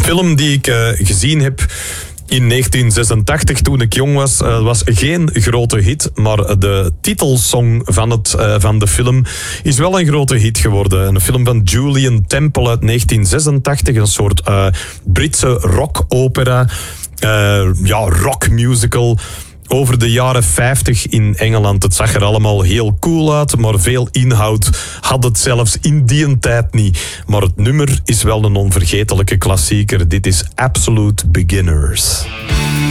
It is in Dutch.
film die ik gezien heb in 1986, toen ik jong was, was geen grote hit. Maar de titelsong van de film is wel een grote hit geworden. Een film van Julian Temple uit 1986. Een soort Britse rockopera. Rockmusical. Over de jaren 50 in Engeland. Het zag er allemaal heel cool uit, maar veel inhoud had het zelfs in die tijd niet. Maar het nummer is wel een onvergetelijke klassieker. Dit is Absolute Beginners.